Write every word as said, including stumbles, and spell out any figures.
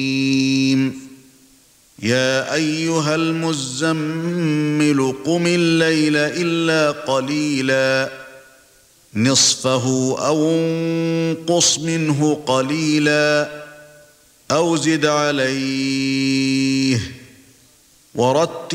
يا ايها المزمل قم الليل الا قليلا نصفه او انقص منه قليلا او زد عليه ورتل